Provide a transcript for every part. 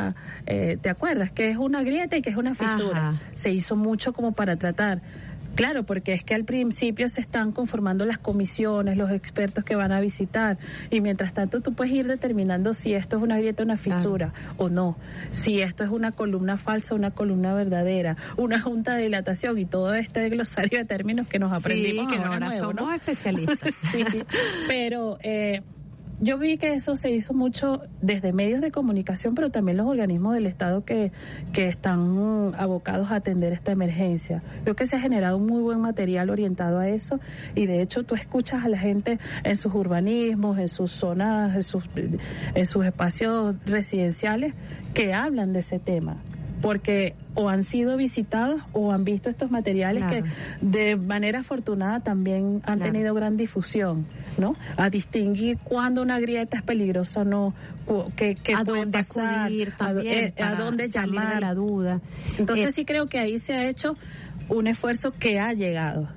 grieta, ¿te acuerdas? Que es una grieta y que es una fisura. Ajá. Se hizo mucho como para tratar. Claro, porque es que al principio se están conformando las comisiones, los expertos que van a visitar, y mientras tanto tú puedes ir determinando si esto es una grieta, una fisura, o no, si esto es una columna falsa, una columna verdadera, una junta de dilatación y todo este glosario de términos que nos aprendimos que ahora ahora nuevo, somos ¿no? especialistas. Sí, pero yo vi que eso se hizo mucho desde medios de comunicación, pero también los organismos del Estado que están abocados a atender esta emergencia. Creo que se ha generado un muy buen material orientado a eso, y de hecho tú escuchas a la gente en sus urbanismos, en sus zonas, en sus espacios residenciales que hablan de ese tema, porque o han sido visitados o han visto estos materiales, claro, que de manera afortunada también han claro, tenido gran difusión, ¿no? A distinguir cuándo una grieta es peligrosa o no, qué puede pasar, acudir también, a dónde salir llamar. de la duda. Entonces sí creo que ahí se ha hecho un esfuerzo que ha llegado.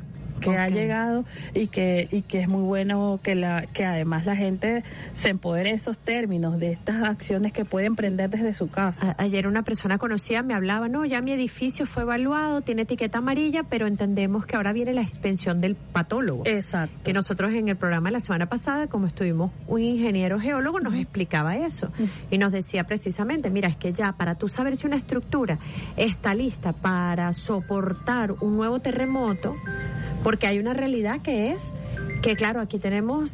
Y que es muy bueno que además la gente se empodere de esos términos, de estas acciones que puede emprender desde su casa. Ayer una persona conocida me hablaba, no, ya mi edificio fue evaluado, tiene etiqueta amarilla, pero entendemos que ahora viene la inspección del patólogo. Exacto. Que nosotros en el programa de la semana pasada, como estuvimos un ingeniero geólogo, nos explicaba eso y nos decía precisamente, mira, es que ya para tú saber si una estructura está lista para soportar un nuevo terremoto, porque hay una realidad que es que, claro, aquí tenemos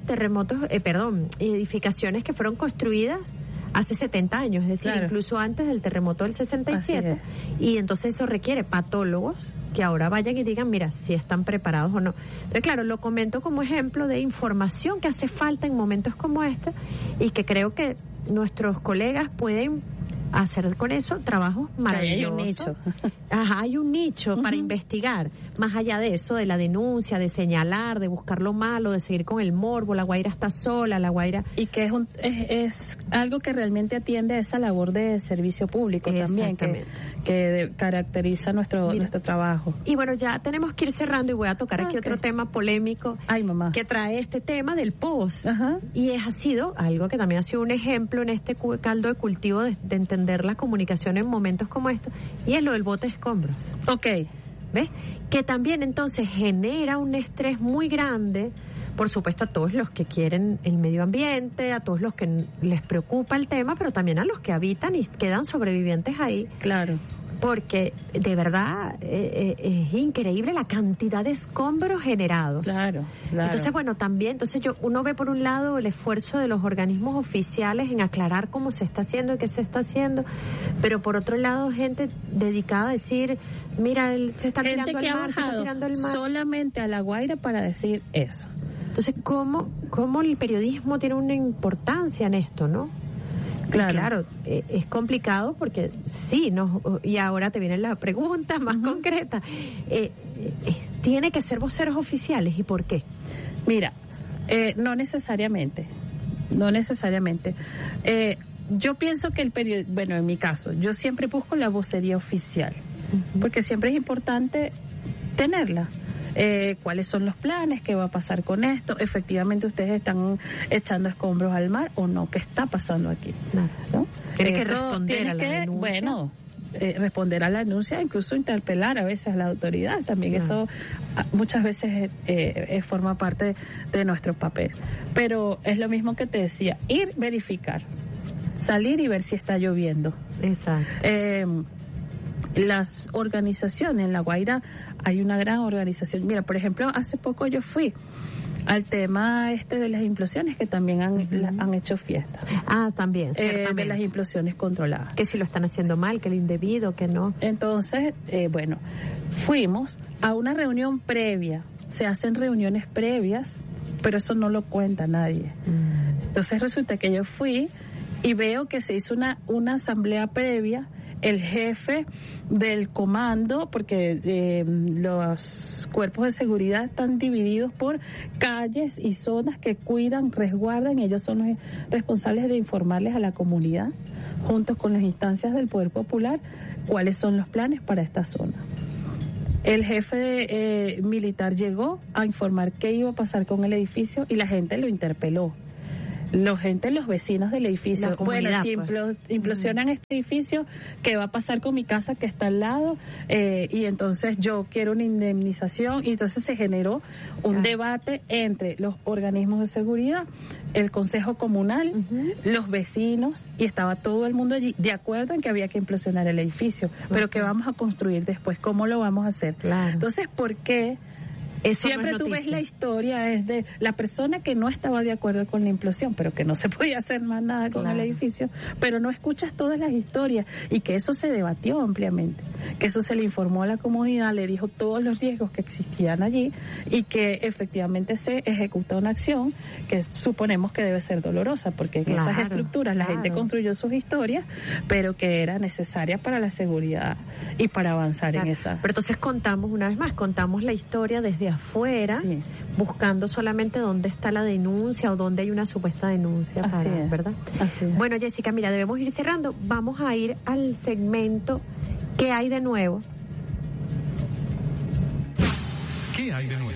edificaciones que fueron construidas hace 70 años, es decir, claro, incluso antes del terremoto del 67, y entonces eso requiere patólogos que ahora vayan y digan, mira, si están preparados o no. Entonces, claro, lo comento como ejemplo de información que hace falta en momentos como este, y que creo que nuestros colegas pueden hacer con eso trabajos maravillosos. Hay un nicho para investigar, más allá de eso, de la denuncia, de señalar, de buscar lo malo, de seguir con el morbo, La Guaira está sola, La Guaira... Y que es algo que realmente atiende a esa labor de servicio público también, que caracteriza nuestro trabajo. Y bueno, ya tenemos que ir cerrando, y voy a tocar aquí otro tema polémico que trae este tema del post. Y ha sido algo que también ha sido un ejemplo en este caldo de cultivo de entender la comunicación en momentos como estos, y es lo del bote de escombros. ¿Ves? Que también entonces genera un estrés muy grande, por supuesto, a todos los que quieren el medio ambiente, a todos los que les preocupa el tema, pero también a los que habitan y quedan sobrevivientes ahí. Claro. Porque de verdad es increíble la cantidad de escombros generados. Claro. Entonces, bueno, también, uno ve por un lado el esfuerzo de los organismos oficiales en aclarar cómo se está haciendo y qué se está haciendo, pero por otro lado gente dedicada a decir, mira, se está tirando al mar, se está tirando al mar. Solamente a La Guaira para decir eso. Entonces, ¿cómo el periodismo tiene una importancia en esto, no? Claro, es complicado porque y ahora te viene la pregunta más concreta. ¿Tiene que ser voceros oficiales y por qué? Mira, no necesariamente. Yo pienso que en mi caso, yo siempre busco la vocería oficial, porque siempre es importante tenerla. ¿Cuáles son los planes? ¿Qué va a pasar con esto? ¿Efectivamente ustedes están echando escombros al mar o no? ¿Qué está pasando aquí? ¿No? Tiene que responder a la denuncia. Bueno, responder a la denuncia, incluso interpelar a veces a la autoridad. También eso muchas veces forma parte de nuestro papel. Pero es lo mismo que te decía, verificar, salir y ver si está lloviendo. Exacto. Las organizaciones, en La Guaira hay una gran organización. Mira, por ejemplo, hace poco yo fui al tema de las implosiones, que también han hecho fiesta. También, de las implosiones controladas. Que si lo están haciendo mal, que lo indebido, que no. Entonces, fuimos a una reunión previa. Se hacen reuniones previas, pero eso no lo cuenta nadie. Entonces resulta que yo fui y veo que se hizo una asamblea previa. El jefe del comando, porque los cuerpos de seguridad están divididos por calles y zonas que cuidan, resguardan, y ellos son los responsables de informarles a la comunidad, junto con las instancias del Poder Popular, cuáles son los planes para esta zona. El jefe militar llegó a informar qué iba a pasar con el edificio y la gente lo interpeló. los vecinos del edificio. Bueno, si implosionan este edificio, ¿qué va a pasar con mi casa que está al lado? Y entonces yo quiero una indemnización, y entonces se generó un debate entre los organismos de seguridad, el Consejo Comunal, los vecinos, y estaba todo el mundo allí de acuerdo en que había que implosionar el edificio, pero ¿qué vamos a construir después? ¿Cómo lo vamos a hacer? Claro. Entonces, ¿por qué? Siempre tú ves la historia es de la persona que no estaba de acuerdo con la implosión, pero que no se podía hacer más nada con el edificio, pero no escuchas todas las historias, y que eso se debatió ampliamente, que eso se le informó a la comunidad, le dijo todos los riesgos que existían allí, y que efectivamente se ejecuta una acción que suponemos que debe ser dolorosa, porque en esas estructuras la gente construyó sus historias, pero que era necesaria para la seguridad y para avanzar en esa. Pero entonces contamos la historia desde afuera, buscando solamente dónde está la denuncia o dónde hay una supuesta denuncia, ¿verdad? Así es. Bueno, Jessica, mira, debemos ir cerrando. Vamos a ir al segmento ¿Qué hay de nuevo? ¿Qué hay de nuevo?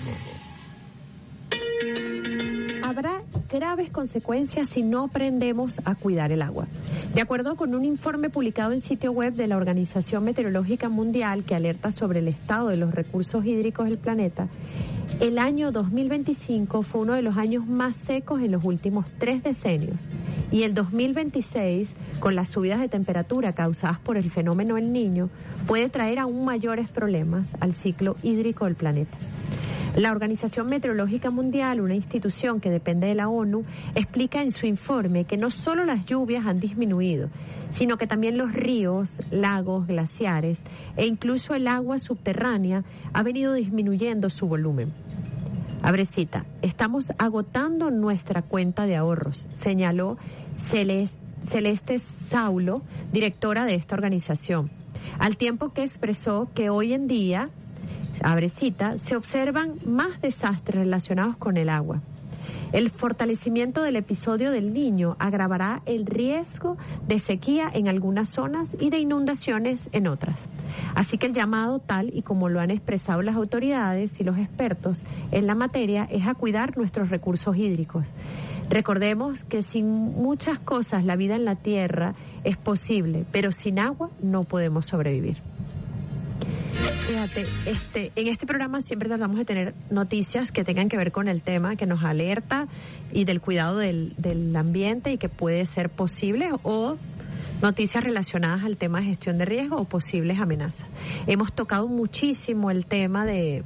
Habrá graves consecuencias si no aprendemos a cuidar el agua. De acuerdo con un informe publicado en sitio web de la Organización Meteorológica Mundial que alerta sobre el estado de los recursos hídricos del planeta, el año 2025 fue uno de los años más secos en los últimos 3 decenios. Y el 2026, con las subidas de temperatura causadas por el fenómeno El Niño, puede traer aún mayores problemas al ciclo hídrico del planeta. La Organización Meteorológica Mundial, una institución que depende de la ONU, explica en su informe que no solo las lluvias han disminuido, sino que también los ríos, lagos, glaciares e incluso el agua subterránea ha venido disminuyendo su volumen. Abrecita, estamos agotando nuestra cuenta de ahorros, señaló Celeste Saulo, directora de esta organización, al tiempo que expresó que hoy en día, abrecita, se observan más desastres relacionados con el agua. El fortalecimiento del episodio del Niño agravará el riesgo de sequía en algunas zonas y de inundaciones en otras. Así que el llamado, tal y como lo han expresado las autoridades y los expertos en la materia, es a cuidar nuestros recursos hídricos. Recordemos que sin muchas cosas la vida en la tierra es posible, pero sin agua no podemos sobrevivir. Fíjate, en este programa siempre tratamos de tener noticias que tengan que ver con el tema, que nos alerta, y del cuidado del ambiente, y que puede ser posible, o noticias relacionadas al tema de gestión de riesgo o posibles amenazas. Hemos tocado muchísimo el tema del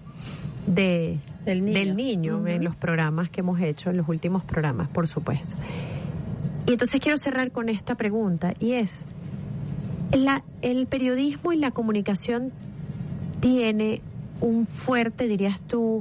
niño en los programas que hemos hecho, en los últimos programas, por supuesto. Y entonces quiero cerrar con esta pregunta, y es, el periodismo y la comunicación tiene un fuerte, dirías tú,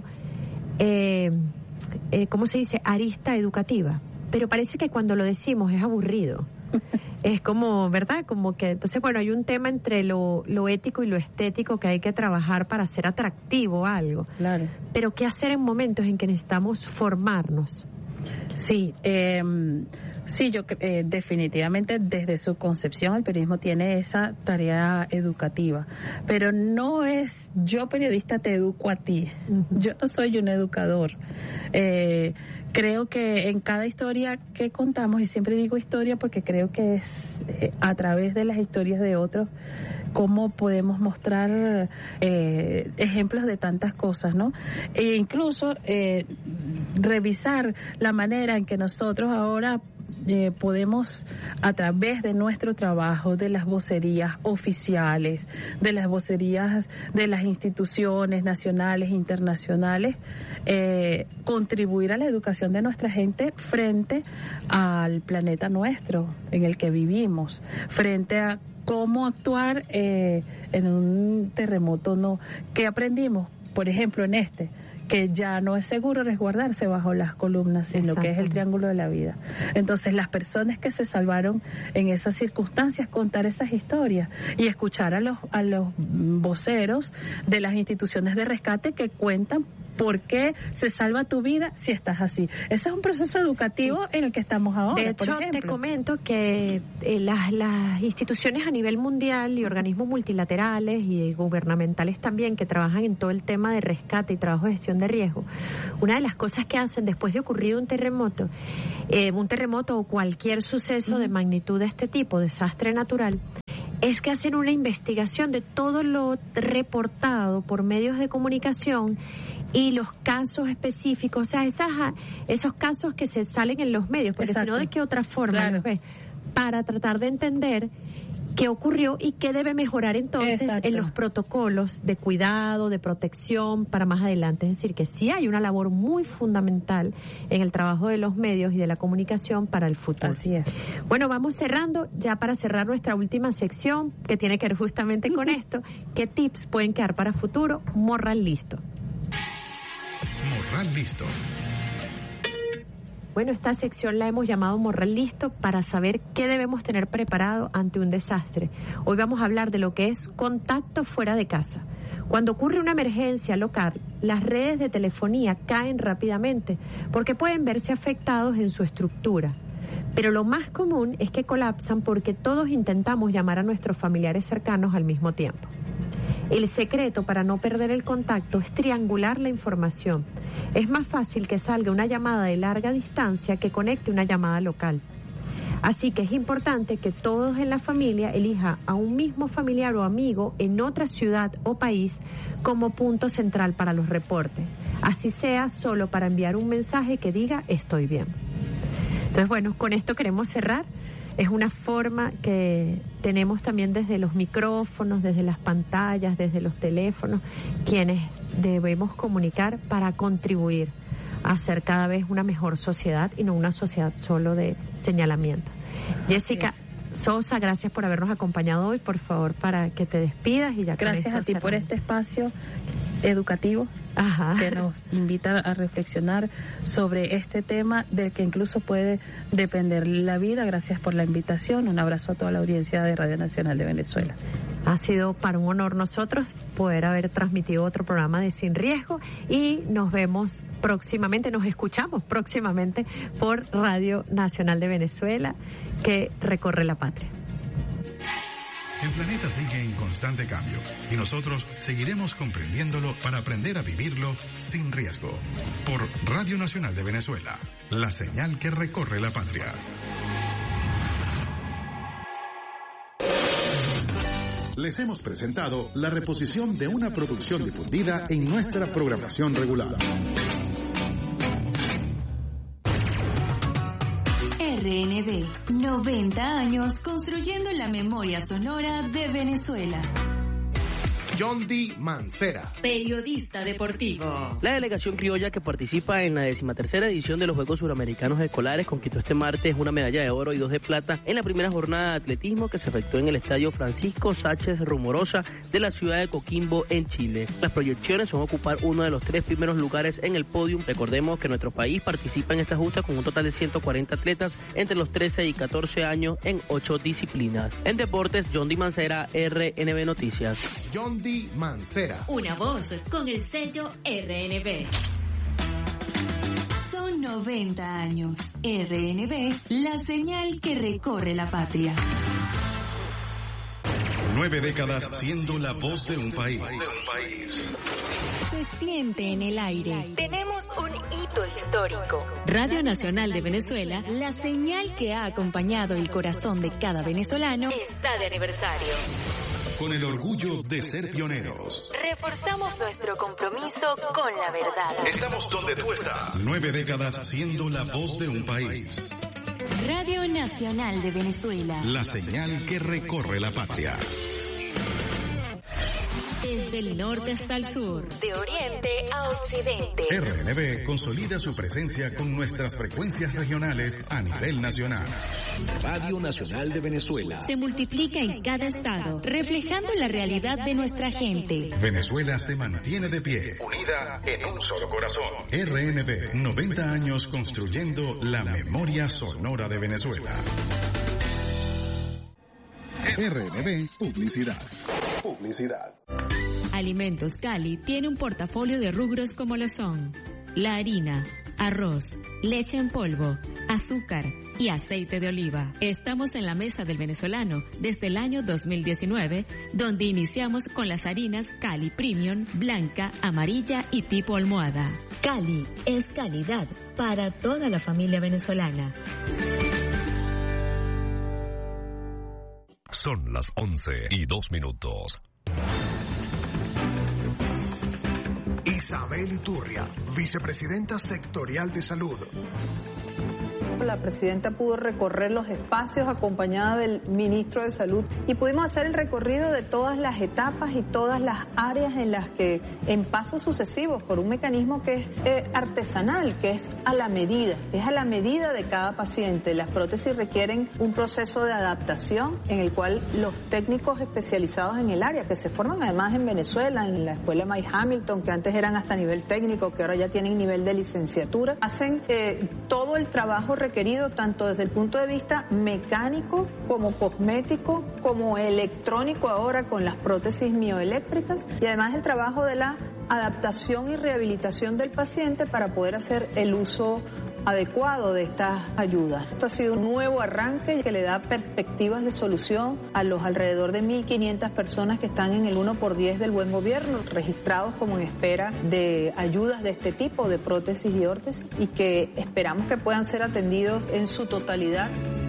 ¿cómo se dice?, arista educativa, pero parece que cuando lo decimos es aburrido. Es como, ¿verdad? Como que, entonces, bueno, hay un tema entre lo ético y lo estético que hay que trabajar para hacer atractivo algo. Claro. Pero ¿qué hacer en momentos en que necesitamos formarnos? Sí, yo definitivamente desde su concepción el periodismo tiene esa tarea educativa, pero no es yo periodista te educo a ti. Yo no soy un educador. Creo que en cada historia que contamos, y siempre digo historia porque creo que es a través de las historias de otros cómo podemos mostrar ejemplos de tantas cosas, ¿no? E incluso revisar la manera en que nosotros ahora podemos, a través de nuestro trabajo, de las vocerías oficiales, de las vocerías de las instituciones nacionales e internacionales, contribuir a la educación de nuestra gente frente al planeta nuestro en el que vivimos, frente a cómo actuar en un terremoto. No, ¿qué aprendimos? Por ejemplo, en que ya no es seguro resguardarse bajo las columnas, sino que es el triángulo de la vida. Entonces, las personas que se salvaron en esas circunstancias, contar esas historias y escuchar a los voceros de las instituciones de rescate que cuentan por qué se salva tu vida si estás así. Ese es un proceso educativo en el que estamos ahora. De hecho, te comento que las instituciones a nivel mundial y organismos multilaterales y gubernamentales también que trabajan en todo el tema de rescate y trabajo de gestión de riesgo, una de las cosas que hacen después de ocurrido un terremoto o cualquier suceso de magnitud de este tipo, desastre natural, es que hacen una investigación de todo lo reportado por medios de comunicación y los casos específicos, o sea, esos casos que se salen en los medios, porque si no, ¿de qué otra forma? Claro. Para tratar de entender qué ocurrió y qué debe mejorar entonces en los protocolos de cuidado, de protección para más adelante. Es decir, que sí hay una labor muy fundamental en el trabajo de los medios y de la comunicación para el futuro. Así es. Bueno, vamos cerrando, ya para cerrar nuestra última sección, que tiene que ver justamente con esto. ¿Qué tips pueden quedar para futuro? Morral listo. Morral listo. Bueno, esta sección la hemos llamado Morral listo para saber qué debemos tener preparado ante un desastre. Hoy vamos a hablar de lo que es contacto fuera de casa. Cuando ocurre una emergencia local, las redes de telefonía caen rápidamente porque pueden verse afectados en su estructura. Pero lo más común es que colapsan porque todos intentamos llamar a nuestros familiares cercanos al mismo tiempo. El secreto para no perder el contacto es triangular la información. Es más fácil que salga una llamada de larga distancia que conecte una llamada local. Así que es importante que todos en la familia elijan a un mismo familiar o amigo en otra ciudad o país como punto central para los reportes. Así sea solo para enviar un mensaje que diga estoy bien. Entonces, bueno, con esto queremos cerrar. Es una forma que tenemos también desde los micrófonos, desde las pantallas, desde los teléfonos, quienes debemos comunicar para contribuir a hacer cada vez una mejor sociedad y no una sociedad solo de señalamiento. Jessica Sosa, gracias por habernos acompañado hoy. Por favor, para que te despidas y ya. Gracias a ti por este espacio educativo que nos invita a reflexionar sobre este tema del que incluso puede depender la vida. Gracias por la invitación. Un abrazo a toda la audiencia de Radio Nacional de Venezuela. Ha sido para un honor nosotros poder haber transmitido otro programa de Sin Riesgo y nos vemos próximamente, nos escuchamos próximamente por Radio Nacional de Venezuela, que recorre la patria. El planeta sigue en constante cambio y nosotros seguiremos comprendiéndolo para aprender a vivirlo sin riesgo. Por Radio Nacional de Venezuela, la señal que recorre la patria. Les hemos presentado la reposición de una producción difundida en nuestra programación regular. RNB, 90 años construyendo la memoria sonora de Venezuela. Yondi Mancera, periodista deportivo. La delegación criolla que participa en la 13ª edición de los Juegos Suramericanos Escolares conquistó este martes una medalla de oro y 2 de plata en la primera jornada de atletismo que se efectuó en el estadio Francisco Sánchez Rumorosa de la ciudad de Coquimbo, en Chile. Las proyecciones son ocupar uno de los 3 primeros lugares en el podio. Recordemos que nuestro país participa en esta justa con un total de 140 atletas entre los 13 y 14 años en 8 disciplinas. En deportes, Yondi Mancera, RNB Noticias. Yondi Mancera, una voz con el sello RNB. Son 90 años. RNB, la señal que recorre la patria. 9 décadas siendo la voz de un país. Se siente en el aire. Tenemos un hito histórico. Radio Nacional de Venezuela, la señal que ha acompañado el corazón de cada venezolano, está de aniversario. Con el orgullo de ser pioneros. Reforzamos nuestro compromiso con la verdad. Estamos donde tú estás. 9 décadas siendo la voz de un país. Radio Nacional de Venezuela. La señal que recorre la patria. Desde el norte hasta el sur, de oriente a occidente. RNB consolida su presencia con nuestras frecuencias regionales a nivel nacional. Radio Nacional de Venezuela. Se multiplica en cada estado, reflejando la realidad de nuestra gente. Venezuela se mantiene de pie, unida en un solo corazón. RNB, 90 años construyendo la memoria sonora de Venezuela. RNB Publicidad. Alimentos Cali tiene un portafolio de rubros como lo son la harina, arroz, leche en polvo, azúcar y aceite de oliva. Estamos en la mesa del venezolano desde el año 2019, donde iniciamos con las harinas Cali Premium, blanca, amarilla y tipo almohada. Cali es calidad para toda la familia venezolana. Son las 11:02. Isabel Iturria, vicepresidenta sectorial de salud. La presidenta pudo recorrer los espacios acompañada del ministro de Salud y pudimos hacer el recorrido de todas las etapas y todas las áreas en las que, en pasos sucesivos, por un mecanismo que es artesanal, que es a la medida de cada paciente. Las prótesis requieren un proceso de adaptación en el cual los técnicos especializados en el área, que se forman además en Venezuela, en la escuela May Hamilton, que antes eran hasta nivel técnico, que ahora ya tienen nivel de licenciatura, hacen todo el trabajo requerido tanto desde el punto de vista mecánico como cosmético como electrónico ahora con las prótesis mioeléctricas y además el trabajo de la adaptación y rehabilitación del paciente para poder hacer el uso adecuado de estas ayudas. Esto ha sido un nuevo arranque que le da perspectivas de solución a los alrededor de 1.500 personas que están en el 1x10 del buen gobierno, registrados como en espera de ayudas de este tipo, de prótesis y órtesis, y que esperamos que puedan ser atendidos en su totalidad.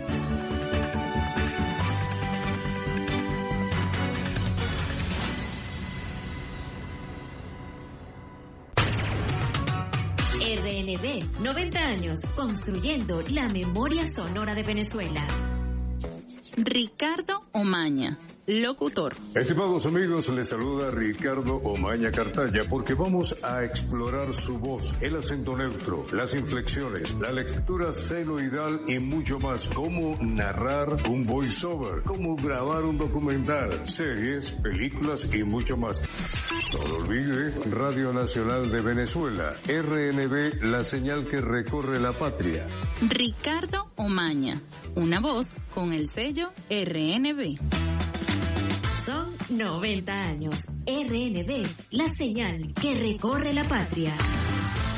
RNB, 90 años, construyendo la memoria sonora de Venezuela. Ricardo Omaña, locutor. Estimados amigos, les saluda Ricardo Omaña Cartaya porque vamos a explorar su voz, el acento neutro, las inflexiones, la lectura senoidal y mucho más. Cómo narrar un voiceover, cómo grabar un documental, series, películas y mucho más. No lo olvide, Radio Nacional de Venezuela, RNB, la señal que recorre la patria. Ricardo Omaña, una voz con el sello RNB. Son 90 años. RNB, la señal que recorre la patria.